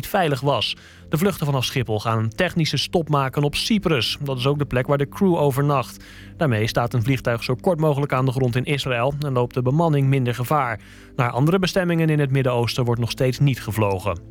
veilig was. De vluchten vanaf Schiphol gaan een technische stop maken op Cyprus. Dat is ook de plek waar de crew overnacht. Daarmee staat een vliegtuig zo kort mogelijk aan de grond in Israël en loopt de bemanning minder gevaar. Naar andere bestemmingen in het Midden-Oosten wordt nog steeds niet gevlogen.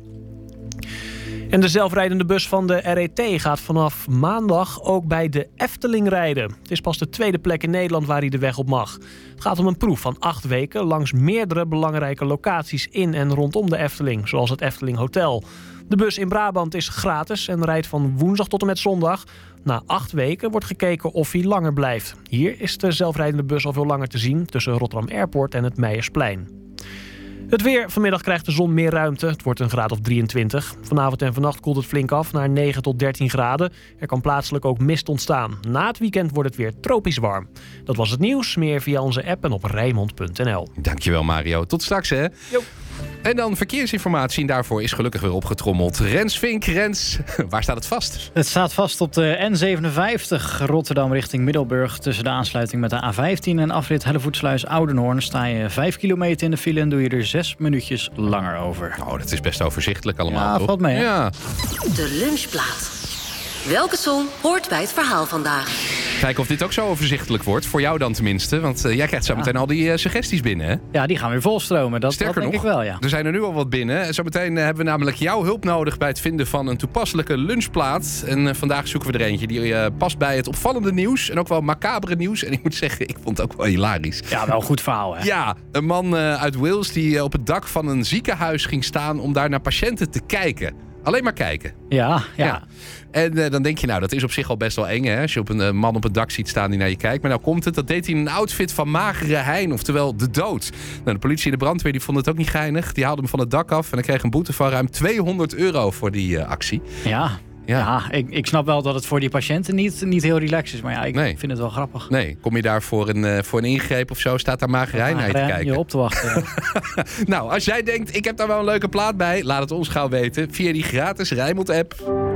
En de zelfrijdende bus van de RET gaat vanaf maandag ook bij de Efteling rijden. Het is pas de tweede plek in Nederland waar hij de weg op mag. Het gaat om een proef van 8 weken langs meerdere belangrijke locaties in en rondom de Efteling, zoals het Efteling Hotel. De bus in Brabant is gratis en rijdt van woensdag tot en met zondag. Na 8 weken wordt gekeken of hij langer blijft. Hier is de zelfrijdende bus al veel langer te zien tussen Rotterdam Airport en het Meijersplein. Het weer. Vanmiddag krijgt de zon meer ruimte. Het wordt een graad of 23. Vanavond en vannacht koelt het flink af naar 9 tot 13 graden. Er kan plaatselijk ook mist ontstaan. Na het weekend wordt het weer tropisch warm. Dat was het nieuws. Meer via onze app en op Rijnmond.nl. Dankjewel Mario. Tot straks hè. Jo. En dan verkeersinformatie en daarvoor is gelukkig weer opgetrommeld. Rens Vink, Rens, waar staat het vast? Het staat vast op de N57 Rotterdam richting Middelburg. Tussen de aansluiting met de A15 en afrit Hellevoetsluis Oudenhoorn sta je 5 kilometer in de file en doe je er 6 minuutjes langer over. Oh, dat is best overzichtelijk allemaal. Ja, toch? valt mee hè? Ja. De lunchplaat. Welke song hoort bij het verhaal vandaag? Kijken of dit ook zo overzichtelijk wordt. Voor jou dan tenminste. Want jij krijgt zo meteen al die suggesties binnen, hè? Ja, die gaan weer volstromen. Dat Sterker denk nog, ik wel, ja. Er zijn er nu al wat binnen. Zometeen hebben we namelijk jouw hulp nodig bij het vinden van een toepasselijke lunchplaat. En vandaag zoeken we er eentje die past bij het opvallende nieuws. En ook wel macabere nieuws. En ik moet zeggen, ik vond het ook wel hilarisch. Ja, wel een goed verhaal, hè? Ja, een man uit Wales die op het dak van een ziekenhuis ging staan om daar naar patiënten te kijken. Alleen maar kijken. Ja. En dan denk je, nou, dat is op zich al best wel eng, hè? Als je op een man op het dak ziet staan die naar je kijkt. Maar nou komt het, dat deed hij in een outfit van magere hein, oftewel de dood. Nou, de politie en de brandweer die vonden het ook niet geinig. Die haalden hem van het dak af en hij kreeg een boete van ruim €200 voor die actie. Ja, ik snap wel dat het voor die patiënten niet heel relaxed is. Maar ja, ik vind het wel grappig. Nee, kom je daar voor een ingreep of zo? Staat daar magerijn naar je te kijken? Je op te wachten. Ja. Nou, als jij denkt, ik heb daar wel een leuke plaat bij, laat het ons gauw weten via die gratis Rijnmond-app.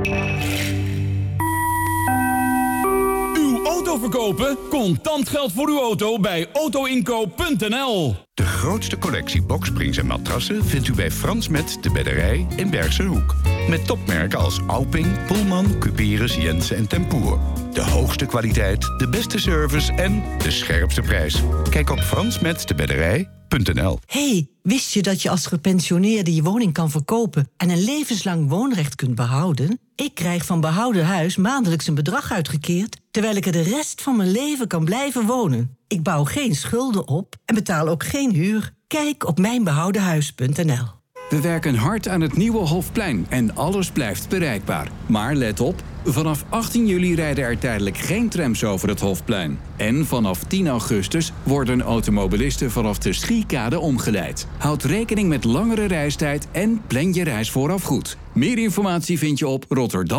Uw auto verkopen? Contant geld voor uw auto bij autoinkoop.nl. De grootste collectie boksprings en matrassen vindt u bij Frans Met de Bedderij in Bergse Hoek. Met topmerken als Alping, Pullman, Cuperus, Jensen en Tempoer. De hoogste kwaliteit, de beste service en de scherpste prijs. Kijk op fransmetdebedderij.nl. Hey, wist je dat je als gepensioneerde je woning kan verkopen en een levenslang woonrecht kunt behouden? Ik krijg van Behouden Huis maandelijks een bedrag uitgekeerd, terwijl ik er de rest van mijn leven kan blijven wonen. Ik bouw geen schulden op en betaal ook geen huur. Kijk op mijnbehoudenhuis.nl. We werken hard aan het nieuwe Hofplein en alles blijft bereikbaar. Maar let op, vanaf 18 juli rijden er tijdelijk geen trams over het Hofplein. En vanaf 10 augustus worden automobilisten vanaf de Schiekade omgeleid. Houd rekening met langere reistijd en plan je reis vooraf goed. Meer informatie vind je op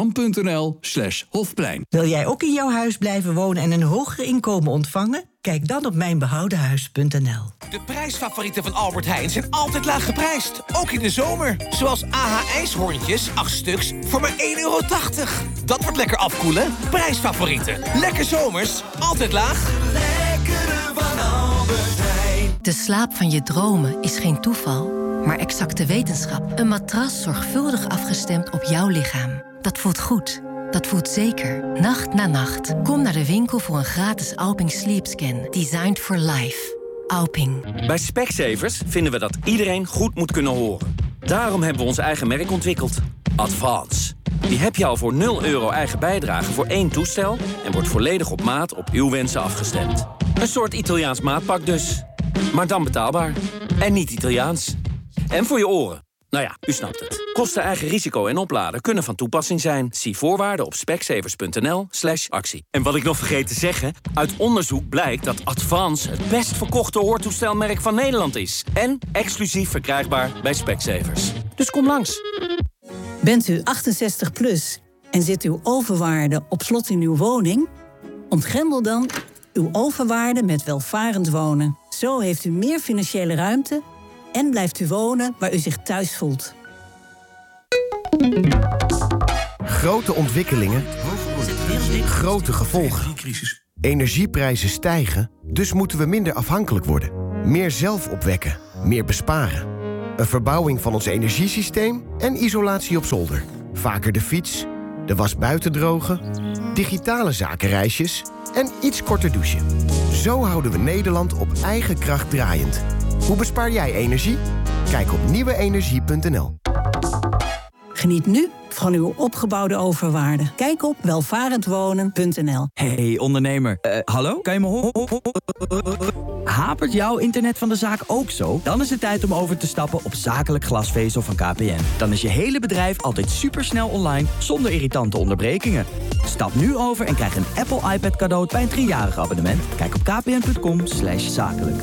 rotterdam.nl/Hofplein. Wil jij ook in jouw huis blijven wonen en een hoger inkomen ontvangen? Kijk dan op mijnbehoudenhuis.nl. De prijsfavorieten van Albert Heijn zijn altijd laag geprijsd. Ook in de zomer. Zoals AH ijshoorntjes, 8 stuks, voor maar €1,80. Dat wordt lekker afkoelen. Prijsfavorieten. Lekker zomers. Altijd laag. Lekkere van Albert Heijn. De slaap van je dromen is geen toeval, maar exacte wetenschap. Een matras zorgvuldig afgestemd op jouw lichaam. Dat voelt goed. Dat voelt zeker. Nacht na nacht. Kom naar de winkel voor een gratis Alping Sleep Scan. Designed for life. Alping. Bij Specsavers vinden we dat iedereen goed moet kunnen horen. Daarom hebben we ons eigen merk ontwikkeld. Advance. Die heb je al voor €0 eigen bijdrage voor 1 toestel en wordt volledig op maat op uw wensen afgestemd. Een soort Italiaans maatpak dus. Maar dan betaalbaar. En niet Italiaans. En voor je oren. Nou ja, u snapt het. Kosten, eigen risico en opladen kunnen van toepassing zijn. Zie voorwaarden op specsavers.nl/actie. En wat ik nog vergeet te zeggen, uit onderzoek blijkt dat Advance het best verkochte hoortoestelmerk van Nederland is. En exclusief verkrijgbaar bij Specsavers. Dus kom langs. Bent u 68 plus en zit uw overwaarde op slot in uw woning? Ontgrendel dan uw overwaarde met welvarend wonen. Zo heeft u meer financiële ruimte en blijft u wonen waar u zich thuis voelt. Grote ontwikkelingen, grote gevolgen. Energieprijzen stijgen, dus moeten we minder afhankelijk worden. Meer zelf opwekken, meer besparen. een verbouwing van ons energiesysteem en isolatie op zolder. Vaker de fiets, de was buiten drogen, digitale zakenreisjes en iets korter douchen. Zo houden we Nederland op eigen kracht draaiend. Hoe bespaar jij energie? Kijk op nieuweenergie.nl. Geniet nu van uw opgebouwde overwaarde. Kijk op welvarendwonen.nl. Hey ondernemer, hallo? Kan je me horen? Hapert jouw internet van de zaak ook zo? Dan is het tijd om over te stappen op zakelijk glasvezel van KPN. Dan is je hele bedrijf altijd supersnel online, zonder irritante onderbrekingen. Stap nu over en krijg een Apple iPad cadeau bij een 3-jarig abonnement. Kijk op kpn.com/zakelijk.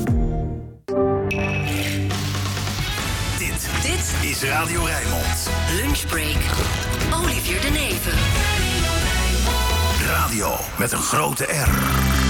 Dit is Radio Rijnmond. Lunchbreak. Olivier de Neve. Radio met een grote R.